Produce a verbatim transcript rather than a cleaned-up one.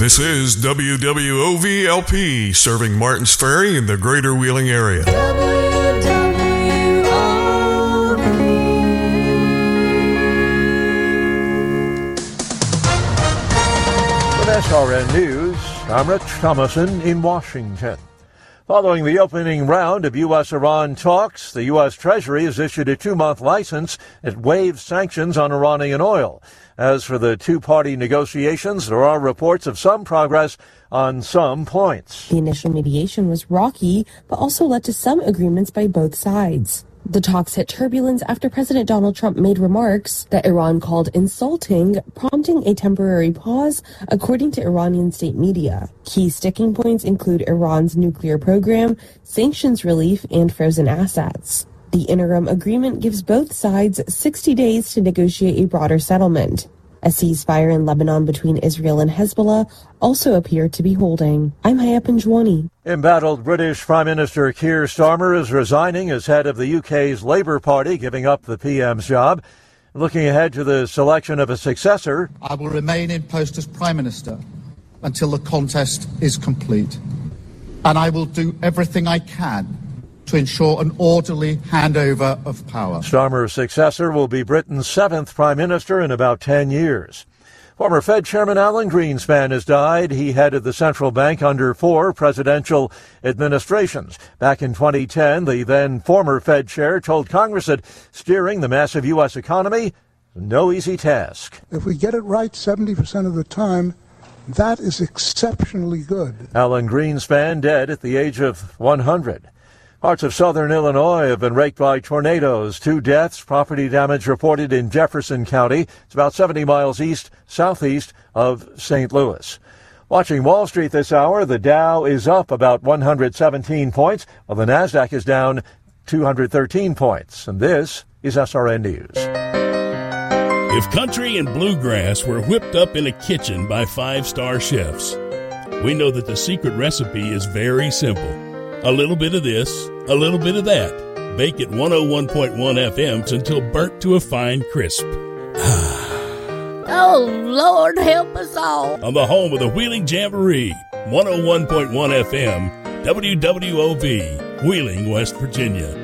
This is W W O V L P, serving Martins Ferry in the greater Wheeling area. W W O V. With S R N News, I'm Rich Thomason in Washington. Following the opening round of U S Iran talks, the U S Treasury has issued a two-month license that waives sanctions on Iranian oil. As for the two-party negotiations, there are reports of some progress on some points. The initial mediation was rocky, but also led to some agreements by both sides. The talks hit turbulence after President Donald Trump made remarks that Iran called insulting, prompting a temporary pause, according to Iranian state media. Key sticking points include Iran's nuclear program, sanctions relief, and frozen assets. The interim agreement gives both sides sixty days to negotiate a broader settlement. A ceasefire in Lebanon between Israel and Hezbollah also appeared to be holding. I'm Haya Panjwani. Embattled British Prime Minister Keir Starmer is resigning as head of the U K's Labour Party, giving up the P M's job. Looking ahead to the selection of a successor, I will remain in post as Prime Minister until the contest is complete. And I will do everything I can to ensure an orderly handover of power. Starmer's successor will be Britain's seventh Prime Minister in about ten years. Former Fed Chairman Alan Greenspan has died. He headed the central bank under four presidential administrations. Back in twenty ten, the then former Fed chair told Congress that steering the massive U S economy is no easy task. If we get it right seventy percent of the time, that is exceptionally good. Alan Greenspan dead at the age of one hundred. Parts of southern Illinois have been raked by tornadoes. Two deaths, property damage reported in Jefferson County. It's about seventy miles east, southeast of Saint Louis. Watching Wall Street this hour, the Dow is up about one hundred seventeen points, while the NASDAQ is down two hundred thirteen points. And this is S R N News. If country and bluegrass were whipped up in a kitchen by five-star chefs, we know that the secret recipe is very simple. A little bit of this, a little bit of that. Bake at one oh one point one F M's until burnt to a fine crisp. Oh, Lord, help us all. On the home of the Wheeling Jamboree, one oh one point one F M, W W O V, Wheeling, West Virginia.